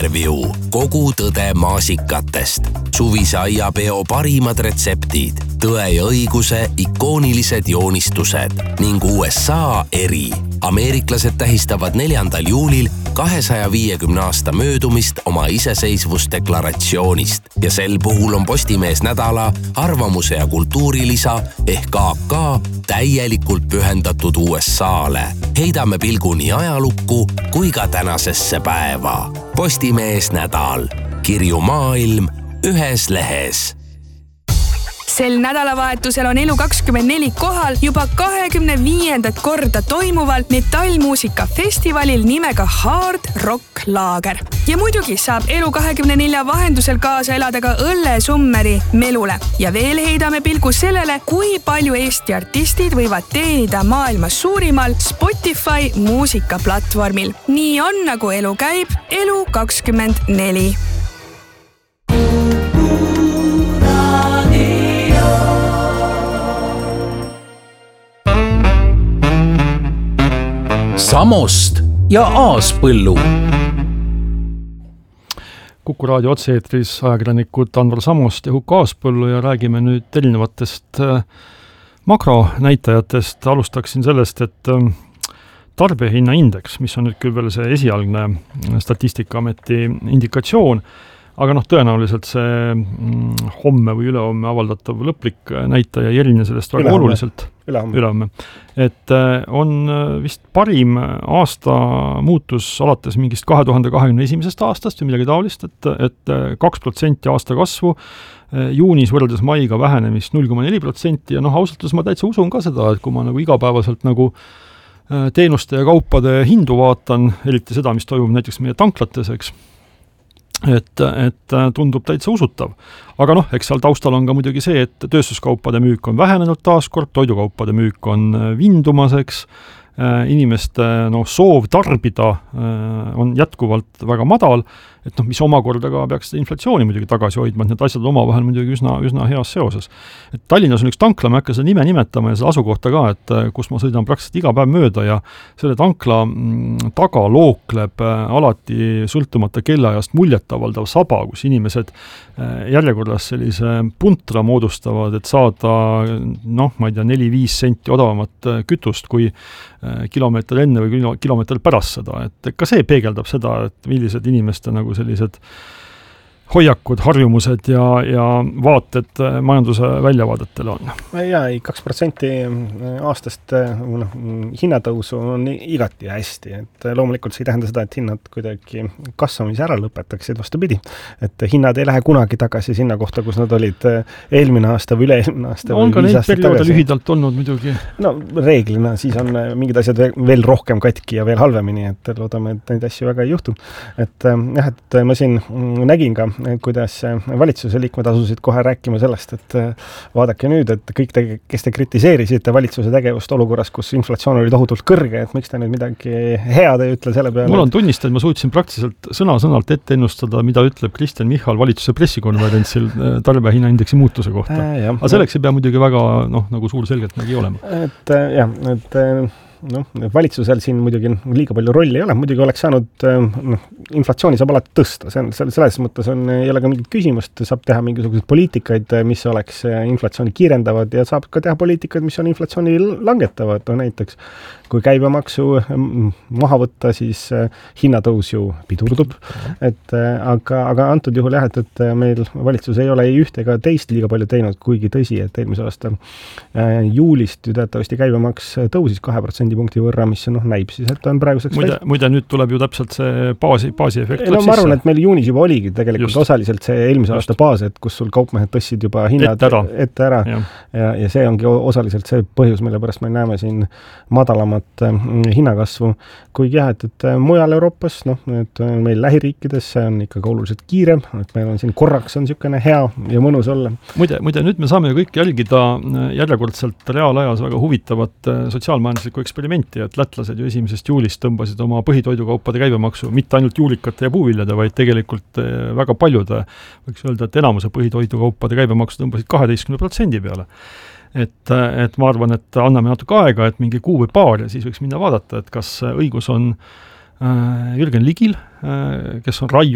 Intervjuu, kogu tõde maasikatest, suvise aiapeo parimad retseptid, tõe ja õiguse ikoonilised joonistused ning USA eri. Ameeriklased tähistavad 4. juulil 250 aasta möödumist oma iseseisvusdeklaratsioonist ja sel puhul on Postimees nädala arvamuse ja kultuurilisa ehk AK täielikult pühendatud USA-le. Heidame pilgu nii ajalukku kui ka tänasesse päeva. Postimees nädal. Kirju maailm ühes lehes. Sel nädalavahetusel on Elu24 kohal juba 25. korda toimuval metallmuusikafestivalil nimega Hard Rock Laager. Ja muidugi saab Elu24 vahendusel kaasa elada ka õllesummeri Melule. Ja veel heidame pilgu sellele, kui palju Eesti artistid võivad teenida maailma suurimal Spotify muusikaplatvormil. Nii on, nagu elu käib, Elu24. Samost ja Aaspõllu. Kuku raadio otse-eetris ajakirjanikud Andor Samost ja Huko Aaspõllu ja räägime nüüd erinevatest makronäitajatest. Alustaksin sellest, et tarbijahinnaindeks, mis on nüüd küll veel see esialgne Statistikaameti indikatsioon, aga tõenäoliselt see homme või ülehomme avaldatav lõplik näitaja ei erine sellest väga oluliselt. Ülehomme. Et on vist parim aasta muutus alates mingist 2021. aastast või midagi taolist, et 2% aasta kasvu, juunis võrreldes maiga vähenemist 0,4% ja ausalt ma täitsa usun ka seda, et kui ma igapäevaselt teenuste ja kaupade hindu vaatan, eriti seda, mis toimub näiteks meie tanklates, eks, et tundub täitsa usutav. Aga eks seal taustal on ka muidugi see, et tööstuskaupade müük on vähenenud taaskord, toidukaupade müük on vindumaseks, inimeste soov tarbida on jätkuvalt väga madal, et mis omakorda ka peaks inflatsiooni muidugi tagasi hoidma, et need asjad omavahel muidugi üsna heas seoses. Et Tallinnas on üks tankla, ma ei hakka seda nime nimetama ja seda asukohta ka, et kus ma sõidan praktiliselt iga päev mööda ja selle tankla taga lookleb alati sõltumata kellaajast muljetavaldav saba, kus inimesed järjekorras sellise puntra moodustavad, et saada, ma ei tea, 4-5 senti odavamat kütust kui kilomeeter enne või kilomeeter pärast seda. Et ka see peegeldab seda, et millised inimeste sellised hoiakud, harjumused ja vaated majanduse väljavaadetele on. Ja 2% aastast hinnatõusu on igati hästi, et loomulikult see ei tähenda seda, et hinnad kuidagi kasvamise ära lõpetaksid, vastupidi, et hinnad ei lähe kunagi tagasi sinna kohta, kus nad olid eelmine aasta või üle-eelmine aasta on ka neid perioode lühidalt olnud muidugi. Reeglina siis on mingid asjad veel rohkem katki ja veel halvemini, et loodame, et neid asju väga ei juhtu. Et ma siin nägin ka, kuidas valitsuse liikmed asusid kohe rääkima sellest, et vaadake nüüd, et kõik te, kes te kritiseerisite valitsuse tegevust olukorras, kus inflatsioon oli tohutult kõrge, et miks te nüüd midagi head ei ütle selle peale? Mul on tunnistada, et ma suutsin praktiliselt sõna-sõnalt ette ennustada, mida ütleb Kristen Michal valitsuse pressikonverentsil tarbijahinnaindeksi muutuse kohta. Aga selleks ei pea muidugi väga suur selgeltnägi olema. Valitsusel siin muidugi liiga palju rolli ei ole, muidugi oleks saanud, inflatsiooni saab alati tõsta, selles mõttes ei ole ka mingit küsimust, saab teha mingisuguseid poliitikaid, mis oleks inflatsiooni kiirendavad ja saab ka teha poliitikaid, mis on inflatsiooni langetavad, näiteks kui käibemaksu maha võtta, siis hinnatõus ju pidurdub, aga antud juhul et meil valitsus ei ole ei ühte ega teist liiga palju teinud, kuigi tõsi, et eelmise aasta juulist teatavasti käibemaks tõusis 2% punkti võrra, mis näib siis, et on praeguseks... Muide, nüüd tuleb ju täpselt see baasi efekt. Ma arvan, et meil juunis juba oligi tegelikult osaliselt see eelmise aasta baas, et kus sul kaupmehed tõssid juba hinnad ette ära. Ja see ongi osaliselt see põhjus, mille pärast me näeme siin madalamat hinnakasvu. Kuigi et mujal Euroopas, et meil lähiriikides see on ikkagi oluliselt kiirem, et meil on siin korraks on niisugune hea ja mõnus olla. Muide, nüüd me saame ju kõik jälgida järjekordselt reaalajas väga huvitavat sotsiaalmajanduslikku eksperimenti, et lätlased ju 1. juulist tõmbasid oma põhitoidukaupade käibemaksu, mitte ainult juulikate ja puuviljade, vaid tegelikult väga paljude, võiks öelda, et enamuse põhitoidukaupade käibemaksu tõmbasid 12% peale. Et ma arvan, et anname natuke aega, et mingi kuu või paar ja siis võiks minna vaadata, et kas õigus on Jürgen Ligil, kes on